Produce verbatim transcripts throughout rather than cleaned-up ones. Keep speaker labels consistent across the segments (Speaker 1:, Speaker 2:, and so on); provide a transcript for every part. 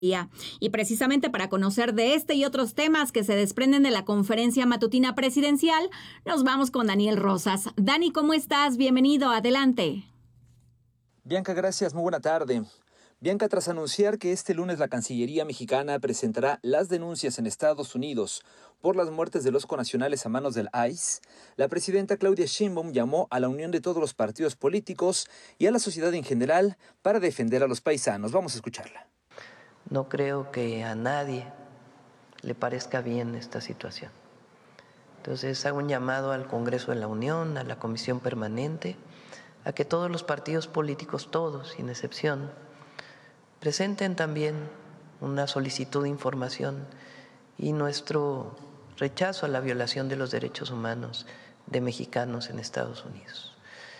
Speaker 1: Y precisamente para conocer de este y otros temas que se desprenden de la conferencia matutina presidencial, nos vamos con Daniel Rosas. Dani, ¿cómo estás? Bienvenido, adelante.
Speaker 2: Bianca, gracias, muy buena tarde. Bianca, tras anunciar que este lunes la Cancillería mexicana presentará las denuncias en Estados Unidos por las muertes de los connacionales a manos del I C E, la presidenta Claudia Sheinbaum llamó a la unión de todos los partidos políticos y a la sociedad en general para defender a los paisanos. Vamos a escucharla.
Speaker 3: No creo que a nadie le parezca bien esta situación. Entonces hago un llamado al Congreso de la Unión, a la Comisión Permanente, a que todos los partidos políticos, todos, sin excepción, presenten también una solicitud de información y nuestro rechazo a la violación de los derechos humanos de mexicanos en Estados Unidos.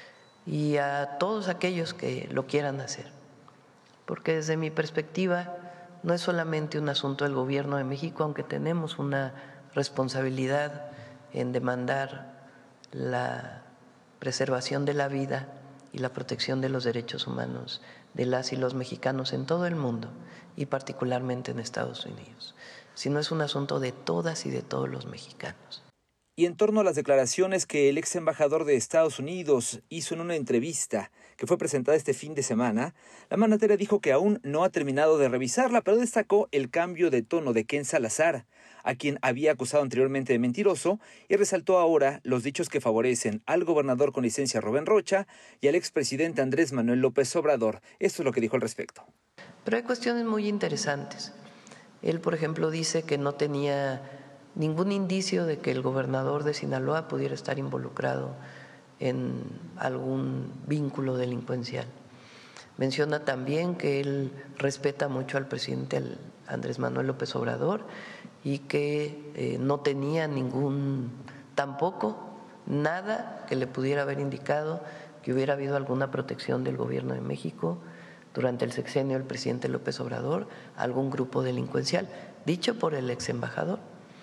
Speaker 3: Y a todos aquellos que lo quieran hacer, porque desde mi perspectiva no es solamente un asunto del Gobierno de México, aunque tenemos una responsabilidad en demandar la preservación de la vida y la protección de los derechos humanos de las y los mexicanos en todo el mundo y particularmente en Estados Unidos, sino es un asunto de todas y de todos los mexicanos.
Speaker 2: Y en torno a las declaraciones que el ex embajador de Estados Unidos hizo en una entrevista que fue presentada este fin de semana, la mandataria dijo que aún no ha terminado de revisarla, pero destacó el cambio de tono de Ken Salazar, a quien había acusado anteriormente de mentiroso, y resaltó ahora los dichos que favorecen al gobernador con licencia Rubén Rocha y al expresidente Andrés Manuel López Obrador. Esto es lo que dijo al respecto.
Speaker 3: Pero hay cuestiones muy interesantes. Él, por ejemplo, dice que no tenía ningún indicio de que el gobernador de Sinaloa pudiera estar involucrado en algún vínculo delincuencial. Menciona también que él respeta mucho al presidente Andrés Manuel López Obrador y que eh, no tenía ningún, tampoco nada que le pudiera haber indicado que hubiera habido alguna protección del gobierno de México durante el sexenio del presidente López Obrador a algún grupo delincuencial, dicho por el ex embajador.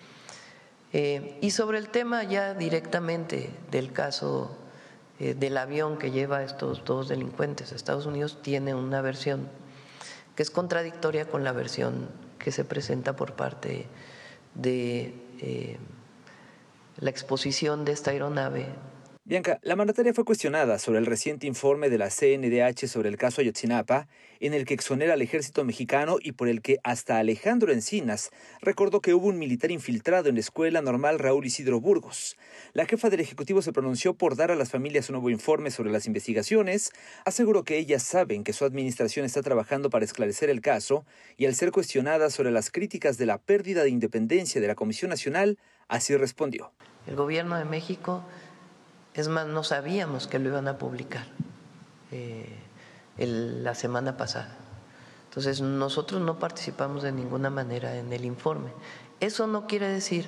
Speaker 3: Eh, y sobre el tema ya directamente del caso eh, del avión que lleva a estos dos delincuentes a Estados Unidos, tiene una versión que es contradictoria con la versión que se presenta por parte de eh, la exposición de esta aeronave.
Speaker 2: Bianca, la mandataria fue cuestionada sobre el reciente informe de la C N D H sobre el caso Ayotzinapa, en el que exonera al ejército mexicano y por el que hasta Alejandro Encinas recordó que hubo un militar infiltrado en la Escuela Normal Raúl Isidro Burgos. La jefa del Ejecutivo se pronunció por dar a las familias un nuevo informe sobre las investigaciones, aseguró que ellas saben que su administración está trabajando para esclarecer el caso y al ser cuestionada sobre las críticas de la pérdida de independencia de la Comisión Nacional, así respondió.
Speaker 3: El gobierno de México, es más, no sabíamos que lo iban a publicar eh, el, la semana pasada. Entonces, nosotros no participamos de ninguna manera en el informe. Eso no quiere decir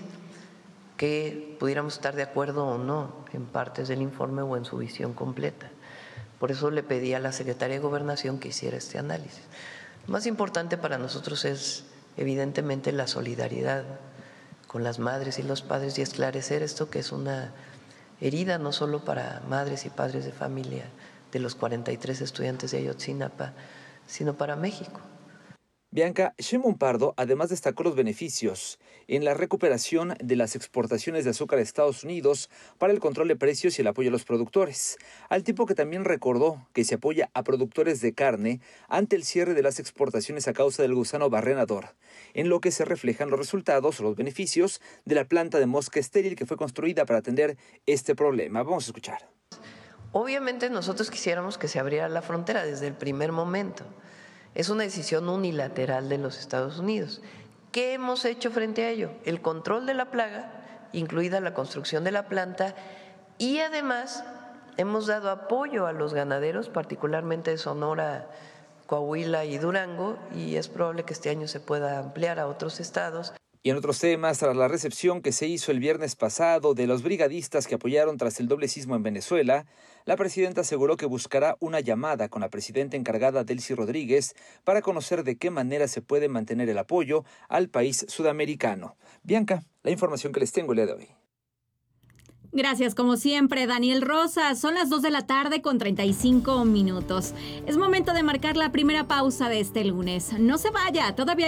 Speaker 3: que pudiéramos estar de acuerdo o no en partes del informe o en su visión completa. Por eso le pedí a la Secretaría de Gobernación que hiciera este análisis. Lo más importante para nosotros es, evidentemente, la solidaridad con las madres y los padres y esclarecer esto que es una herida no solo para madres y padres de familia de los cuarenta y tres estudiantes de Ayotzinapa, sino para México.
Speaker 2: Bianca, Sheinbaum Pardo además destacó los beneficios en la recuperación de las exportaciones de azúcar a Estados Unidos para el control de precios y el apoyo a los productores, al tiempo que también recordó que se apoya a productores de carne ante el cierre de las exportaciones a causa del gusano barrenador, en lo que se reflejan los resultados o los beneficios de la planta de mosca estéril que fue construida para atender este problema. Vamos a escuchar.
Speaker 3: Obviamente nosotros quisiéramos que se abriera la frontera desde el primer momento. Es una decisión unilateral de los Estados Unidos. ¿Qué hemos hecho frente a ello? El control de la plaga, incluida la construcción de la planta, y además hemos dado apoyo a los ganaderos, particularmente de Sonora, Coahuila y Durango, y es probable que este año se pueda ampliar a otros estados.
Speaker 2: Y en otros temas, tras la recepción que se hizo el viernes pasado de los brigadistas que apoyaron tras el doble sismo en Venezuela, la presidenta aseguró que buscará una llamada con la presidenta encargada Delcy Rodríguez para conocer de qué manera se puede mantener el apoyo al país sudamericano. Bianca, la información que les tengo el día de hoy.
Speaker 1: Gracias, como siempre, Daniel Rosas. Son las dos de la tarde con treinta y cinco minutos. Es momento de marcar la primera pausa de este lunes. No se vaya, todavía